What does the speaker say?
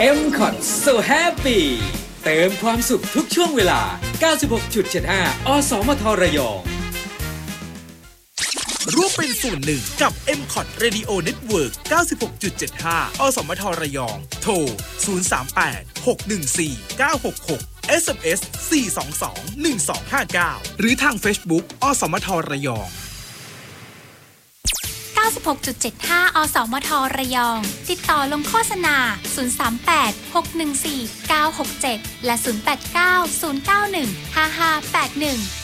M Cot So Happy เติมความสุขทุกช่วงเวลา 96.75 อสมทระยองร่วมเป็นส่วนหนึ่งกับ M-Cot Radio Network 96.75 อสมทระยองโทร 038-614-966 SMS 422-1259 หรือทาง Facebook อสมทระยอง 96.75 อสมทระยองติดต่อลงโฆษณา 038-614-967 และ 089-091-5581